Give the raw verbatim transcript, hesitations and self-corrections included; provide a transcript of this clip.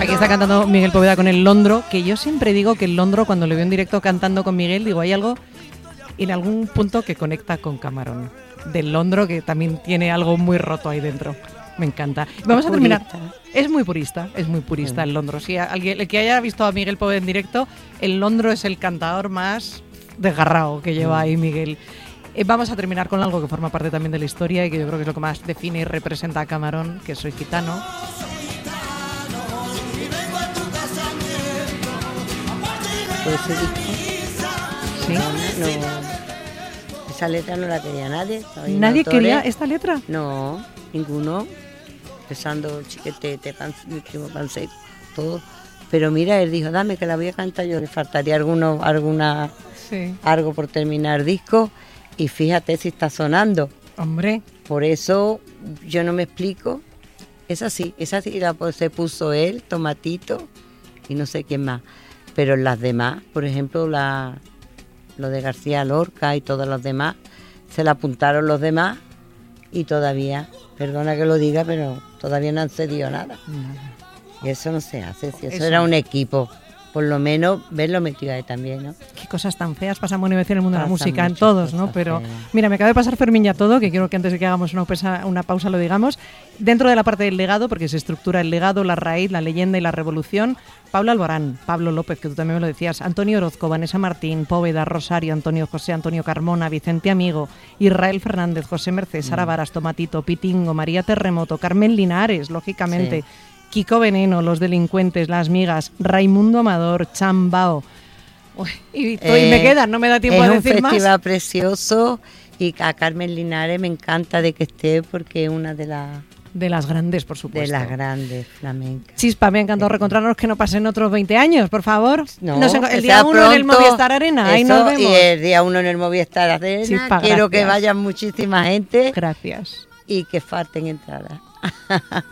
Aquí está cantando Miguel Poveda con el Londro, que yo siempre digo que el Londro, cuando le veo en directo cantando con Miguel, digo, hay algo en algún punto que conecta con Camarón. Del Londro, que también tiene algo muy roto ahí dentro. Me encanta. Vamos a terminar. Es muy purista, es muy purista el Londro. Si alguien el que haya visto a Miguel Poveda en directo, el Londro es el cantador más desgarrado que lleva ahí Miguel. Eh, vamos a terminar con algo que forma parte también de la historia y que yo creo que es lo que más define y representa a Camarón, que Soy Gitano. Pues ese disco, ¿Sí? no, no, esa letra no la quería nadie. ¿Nadie quería esta letra? No, ninguno. Empezando Chiquete, te pan, mi primo Panseco, todo. Pero mira, él dijo, dame que la voy a cantar yo. Le faltaría alguno, alguna, sí. algo por terminar disco. Y fíjate si está sonando. Hombre. Por eso yo no me explico. Es así, es así. La, pues, se puso él, Tomatito y no sé quién más. Pero las demás, por ejemplo, la, lo de García Lorca y todas las demás, se la apuntaron los demás y todavía, perdona que lo diga, pero todavía no han cedido nada. No. Y eso no se hace, si eso, eso era un equipo. Por lo menos verlo metido ahí también, ¿no? Qué cosas tan feas pasan, bueno, iba a decir en el mundo de la música, en todos, ¿no? Pero feas. Mira, me acaba de pasar Fermín ya todo, que quiero que antes de que hagamos una pausa, una pausa lo digamos. Dentro de la parte del legado, porque se estructura el legado, la raíz, la leyenda y la revolución, Pablo Alborán, Pablo López, que tú también me lo decías, Antonio Orozco, Vanessa Martín, Poveda, Rosario, Antonio José, Antonio Carmona, Vicente Amigo, Israel Fernández, José Merced, Sara Varas, Tomatito, Pitingo, María Terremoto, Carmen Linares, lógicamente, sí. Kiko Veneno, Los Delincuentes, Las Migas, Raimundo Amador, Chambao. Uy, y, eh, y me quedan, no me da tiempo a decir más. Es un festival precioso y a Carmen Linares me encanta de que esté porque es una de las... De las grandes, por supuesto. De las grandes flamencas. Chispa, me ha encantado reencontrarnos, que no pasen otros veinte años, por favor. No, nos, el día uno en el Movistar Arena, eso, ahí nos vemos. Y el día uno en el Movistar Arena. Chispa, quiero gracias. que vayan muchísima gente. Gracias. Y que falten entradas.